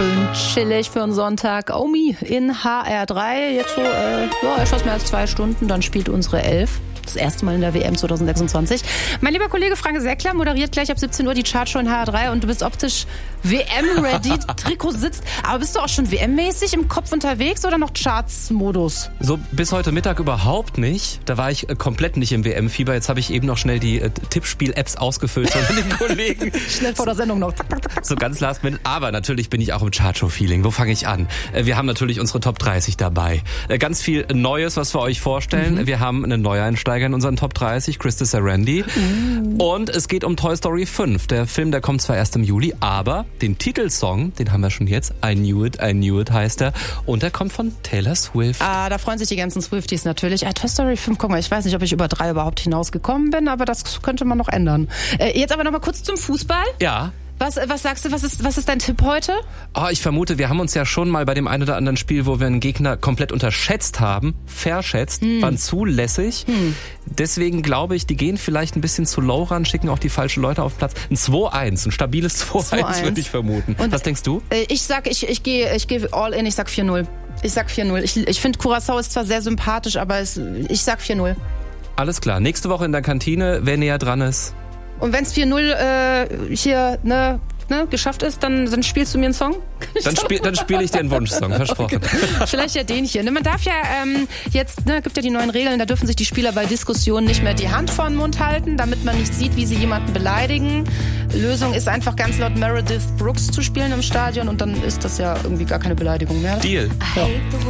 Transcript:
Schön chillig für einen Sonntag. Omi in HR3. Jetzt so etwas mehr als 2 Stunden. Dann spielt unsere 11. Das erste Mal in der WM 2026. Mein lieber Kollege Frank Säckler moderiert gleich ab 17 Uhr die Chartshow in HR3 und du bist optisch WM-ready. Trikot sitzt. Aber bist du auch schon WM-mäßig im Kopf unterwegs oder noch Charts-Modus? So bis heute Mittag überhaupt nicht. Da war ich komplett nicht im WM-Fieber. Jetzt habe ich eben noch schnell die Tippspiel-Apps ausgefüllt von den Kollegen. Schnell vor der Sendung noch. Zack, zack, zack. So ganz last minute. Aber natürlich bin ich auch im Chartshow-Feeling. Wo fange ich an? Wir haben natürlich unsere Top 30 dabei. Ganz viel Neues, was wir euch vorstellen. Wir haben einen Neueinsteiger in unseren Top 30, Krista Sarandí. Und es geht um Toy Story 5. Der Film, der kommt zwar erst im Juli, aber den Titelsong, den haben wir schon jetzt. I Knew It heißt er. Und der kommt von Taylor Swift. Ah, da freuen sich die ganzen Swifties natürlich. Toy Story 5, guck mal, ich weiß nicht, ob ich über 3 überhaupt hinausgekommen bin, aber das könnte man noch ändern. Jetzt aber noch mal kurz zum Fußball. Ja. Was sagst du, was ist dein Tipp heute? Ich vermute, wir haben uns ja schon mal bei dem einen oder anderen Spiel, wo wir einen Gegner komplett unterschätzt haben, verschätzt, waren zu lässig. Deswegen glaube ich, die gehen vielleicht ein bisschen zu low ran, schicken auch die falschen Leute auf den Platz. Ein 2-1, ein stabiles 2-1 würde ich vermuten. Und was denkst du? Ich gehe all in, ich sag 4-0. Ich sag 4-0. Ich finde, Curaçao ist zwar sehr sympathisch, aber ich sag 4-0. Alles klar. Nächste Woche in der Kantine, wer näher dran ist. Und wenn es 4-0 hier geschafft ist, dann spielst du mir einen Song? Dann spiele ich dir einen Wunschsong, versprochen. Okay. Vielleicht ja den hier. Man darf ja jetzt, gibt ja die neuen Regeln, da dürfen sich die Spieler bei Diskussionen nicht mehr die Hand vor den Mund halten, damit man nicht sieht, wie sie jemanden beleidigen. Lösung ist einfach ganz laut Meredith Brooks zu spielen im Stadion und dann ist das ja irgendwie gar keine Beleidigung mehr. Deal. Ja.